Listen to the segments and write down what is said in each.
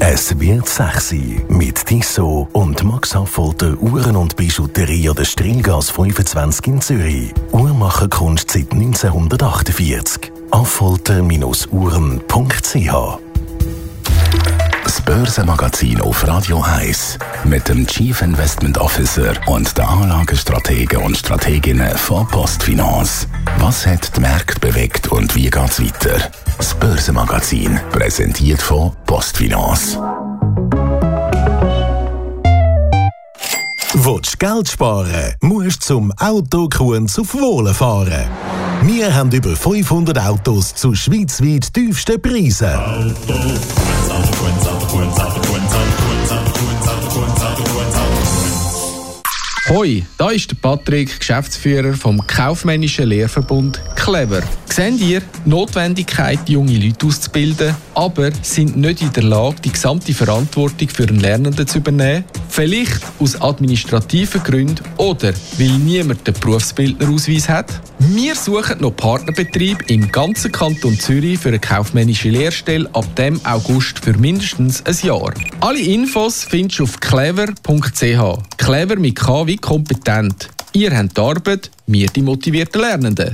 Es wird sexy mit Tissot und Max Affolter Uhren und Bijouterie an der Strilgasse 25 in Zürich. Uhrmacherkunst seit 1948. Affolter-uhren.ch. Das Börsenmagazin auf Radio 1 mit dem Chief Investment Officer und der Anlagestrategen und Strateginnen von Postfinance. Was hat die Märkte bewegt und wie geht's weiter? Das Börsenmagazin, präsentiert von Postfinance. Willst du Geld sparen? Musst zum Auto Kunz auf Wohlen fahren. Wir haben über 500 Autos zu schweizweit tiefsten Preisen. Hoi, da ist der Patrick, Geschäftsführer vom kaufmännischen Lehrverbund Clever. Seht ihr die Notwendigkeit, junge Leute auszubilden, aber sind nicht in der Lage, die gesamte Verantwortung für den Lernenden zu übernehmen? Vielleicht aus administrativen Gründen oder weil niemand den Berufsbildnerausweis hat? Wir suchen noch Partnerbetriebe im ganzen Kanton Zürich für eine kaufmännische Lehrstelle ab dem August für mindestens ein Jahr. Alle Infos findest du auf clever.ch. Clever mit K wie kompetent. Ihr habt die Arbeit, wir die motivierten Lernenden.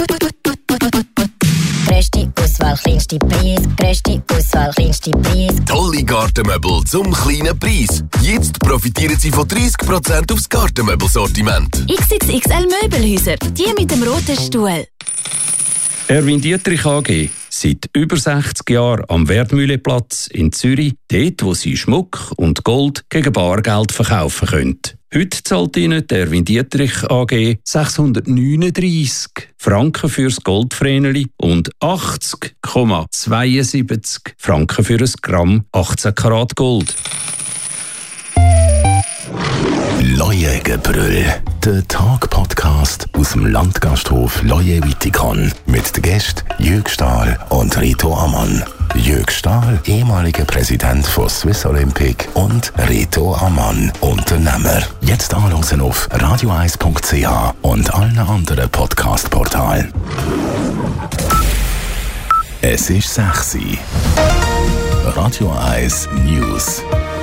Grösste Auswahl, kleinste Preis. Grösste Auswahl, kleinste Preis. Tolle Gartenmöbel zum kleinen Preis. Jetzt profitieren Sie von 30% aufs Gartenmöbelsortiment. XXXL Möbelhäuser, die mit dem roten Stuhl. Erwin Dietrich AG, seit über 60 Jahren am Wertmühleplatz in Zürich, dort wo Sie Schmuck und Gold gegen Bargeld verkaufen können. Heute zahlt Ihnen der Erwin Dietrich AG 639 Franken fürs Goldvreneli und 80,72 Franken für ein Gramm 18 Karat Gold. Leuengebrüll, der Tag-Podcast aus dem Landgasthof Leue-Wittikon mit den Gästen Jürg Stahl und Reto Ammann. Jürg Stahl, ehemaliger Präsident von Swiss Olympic, und Reto Ammann, Unternehmer. Jetzt anhören auf radio1.ch und allen anderen Podcast-Portalen. Es ist sexy. Radio 1 News.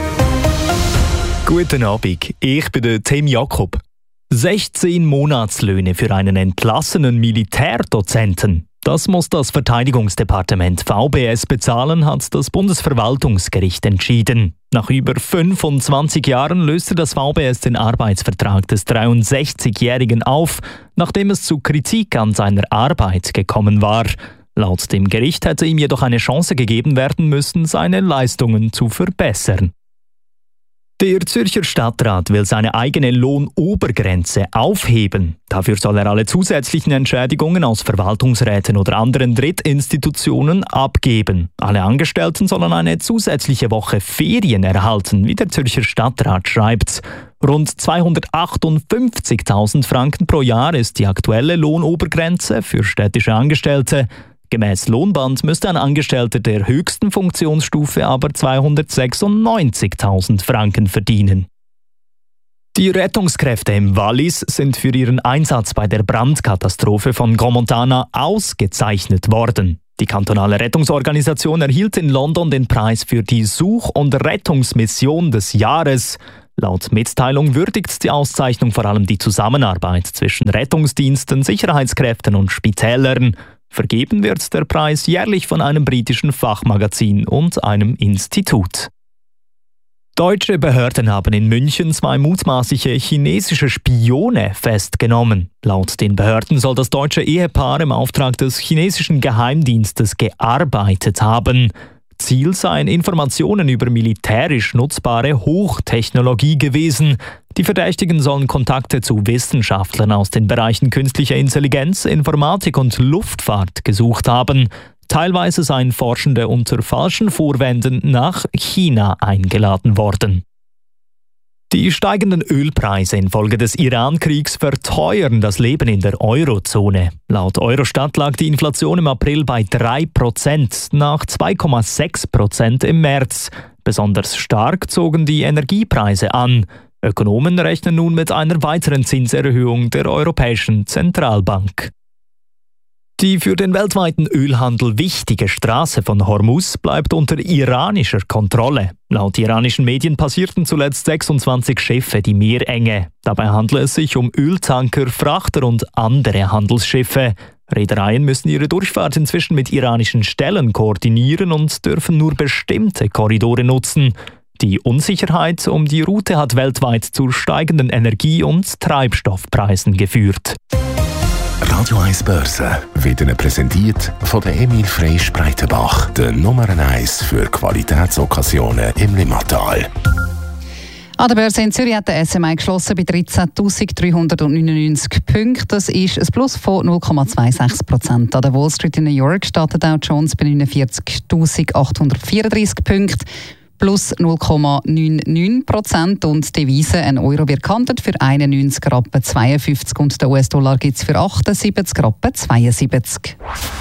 Guten Abend, ich bin der Tim Jakob. 16 Monatslöhne für einen entlassenen Militärdozenten. Das muss das Verteidigungsdepartement VBS bezahlen, hat das Bundesverwaltungsgericht entschieden. Nach über 25 Jahren löste das VBS den Arbeitsvertrag des 63-Jährigen auf, nachdem es zu Kritik an seiner Arbeit gekommen war. Laut dem Gericht hätte ihm jedoch eine Chance gegeben werden müssen, seine Leistungen zu verbessern. Der Zürcher Stadtrat will seine eigene Lohnobergrenze aufheben. Dafür soll er alle zusätzlichen Entschädigungen aus Verwaltungsräten oder anderen Drittinstitutionen abgeben. Alle Angestellten sollen eine zusätzliche Woche Ferien erhalten, wie der Zürcher Stadtrat schreibt. Rund 258.000 Franken pro Jahr ist die aktuelle Lohnobergrenze für städtische Angestellte. Gemäß Lohnband müsste ein Angestellter der höchsten Funktionsstufe aber 296.000 Franken verdienen. Die Rettungskräfte im Wallis sind für ihren Einsatz bei der Brandkatastrophe von Gromontana ausgezeichnet worden. Die kantonale Rettungsorganisation erhielt in London den Preis für die Such- und Rettungsmission des Jahres. Laut Mitteilung würdigt die Auszeichnung vor allem die Zusammenarbeit zwischen Rettungsdiensten, Sicherheitskräften und Spitälern. Vergeben wird der Preis jährlich von einem britischen Fachmagazin und einem Institut. Deutsche Behörden haben in München 2 mutmaßliche chinesische Spione festgenommen. Laut den Behörden soll das deutsche Ehepaar im Auftrag des chinesischen Geheimdienstes gearbeitet haben. Ziel seien Informationen über militärisch nutzbare Hochtechnologie gewesen. Die Verdächtigen sollen Kontakte zu Wissenschaftlern aus den Bereichen künstlicher Intelligenz, Informatik und Luftfahrt gesucht haben. Teilweise seien Forschende unter falschen Vorwänden nach China eingeladen worden. Die steigenden Ölpreise infolge des Iran-Kriegs verteuern das Leben in der Eurozone. Laut Eurostat lag die Inflation im April bei 3%, nach 2,6% im März. Besonders stark zogen die Energiepreise an. Ökonomen rechnen nun mit einer weiteren Zinserhöhung der Europäischen Zentralbank. Die für den weltweiten Ölhandel wichtige Straße von Hormuz bleibt unter iranischer Kontrolle. Laut iranischen Medien passierten zuletzt 26 Schiffe die Meerenge. Dabei handelt es sich um Öltanker, Frachter und andere Handelsschiffe. Reedereien müssen ihre Durchfahrt inzwischen mit iranischen Stellen koordinieren und dürfen nur bestimmte Korridore nutzen. Die Unsicherheit um die Route hat weltweit zu steigenden Energie- und Treibstoffpreisen geführt. Radio 1 Börse wird Ihnen präsentiert von der Emil Frey Spreitenbach, der Nummer 1 für Qualitätsokkasionen im Limmatal. An der Börse in Zürich hat der SMI geschlossen bei 13.399 Punkten. Das ist ein Plus von 0,26%. An der Wall Street in New York steht der Dow Jones bei 49.834 Punkten. Plus 0,99% und die Devise, ein Euro wird gehandelt für 91,52 und der US-Dollar gibt es für 78,72.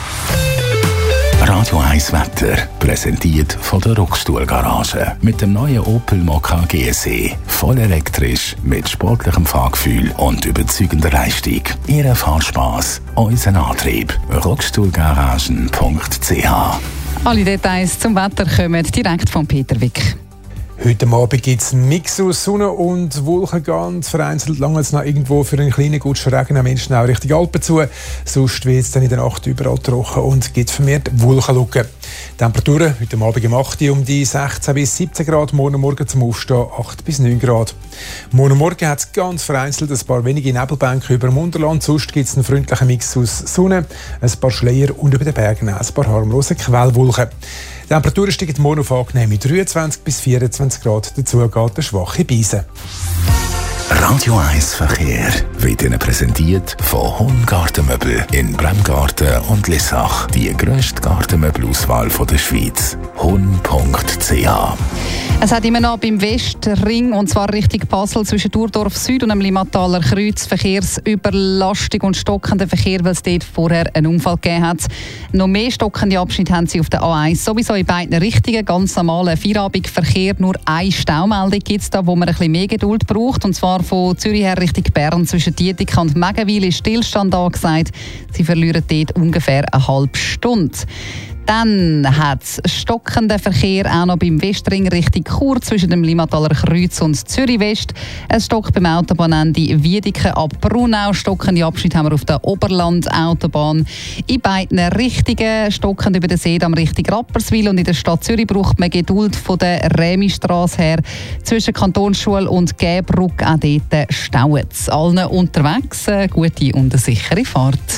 Radio 1 Wetter, präsentiert von der Rockstuhl-Garage. Mit dem neuen Opel Mokka GSE. Voll elektrisch, mit sportlichem Fahrgefühl und überzeugender Leistung. Ihr Fahrspass, unser Antrieb. Rockstuhlgaragen.ch. Alle Details zum Wetter kommen direkt von Peter Wick. Heute Abend gibt es einen Mix aus Sonne und Wolken. Ganz vereinzelt lange es noch irgendwo für einen kleinen Gutsch Regen am Menschen auch Richtung Alpen zu. Sonst wird es dann in der Nacht überall trocken und gibt vermehrt Wolkenlücken. Temperaturen heute Abend um 8 Uhr um die 16 bis 17 Grad, morgen zum Aufstehen 8 bis 9 Grad. Morgen hat es ganz vereinzelt ein paar wenige Nebelbänke über dem Unterland. Sonst gibt es einen freundlichen Mix aus Sonne, ein paar Schleier und über den Bergen ein paar harmlose Quellwolken. Die Temperaturen steigen morgen auf angenehme 23 bis 24 Grad. Dazu geht eine schwache Brise. Radio 1 Verkehr wird Ihnen präsentiert von Hun Gartenmöbel in Bremgarten und Lissach. Die grösste Gartenmöbelauswahl der Schweiz. hun.ch. Es hat immer noch beim Westring, und zwar Richtung Basel, zwischen Thurdorf Süd und dem Limmataler Kreuz Verkehrsüberlastung und stockenden Verkehr, weil es dort vorher einen Unfall gegeben hat. Noch mehr stockende Abschnitte haben sie auf der A1, sowieso in beiden Richtungen. Ganz normalen Feierabendverkehr, nur eine Staumeldung gibt es da, wo man ein bisschen mehr Geduld braucht, und zwar von Zürich her Richtung Bern zwischen Dietika und Megenwil ist Stillstand angesagt. Sie verlieren dort ungefähr eine halbe Stunde. Dann hat es stockenden Verkehr auch noch beim Westring Richtung Chur zwischen dem Limmataler Kreuz und Zürich West. Es stockt beim Autobahnende Wiedeke ab Brunau. Stockende Abschnitte haben wir auf der Oberland-Autobahn. In beiden Richtungen stockend über den Seedamm Richtung Rapperswil, und in der Stadt Zürich braucht man Geduld von der Rämistrasse her. Zwischen Kantonsschule und Gäbrück auch dort staut es. Allen unterwegs gute und eine sichere Fahrt.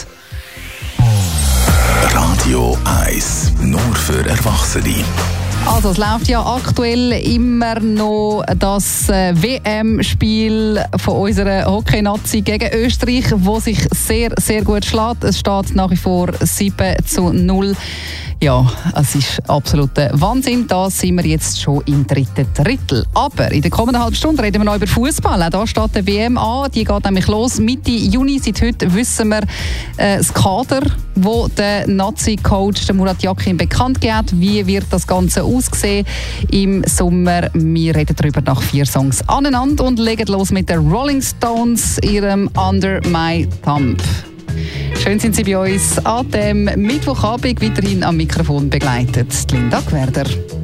Radio 1, nur für Erwachsene. Also es läuft ja aktuell immer noch das WM-Spiel von unserer Hockey-Nazi gegen Österreich, wo sich sehr, sehr gut schlägt. Es steht nach wie vor 7-0. Ja, es ist absoluter Wahnsinn. Da sind wir jetzt schon im dritten Drittel. Aber in der kommenden halben Stunde reden wir noch über Fußball. Auch da steht der WM an. Die geht nämlich los Mitte Juni. Seit heute wissen wir das Kader, wo der Nazi-Coach Murat Yakin bekannt gibt. Wie wird das Ganze aussehen im Sommer? Wir reden darüber nach 4 Songs aneinander und legen los mit den Rolling Stones, ihrem Under My Thumb. Schön sind Sie bei uns an dem Mittwochabend weiterhin am Mikrofon begleitet. Linda Gwerder.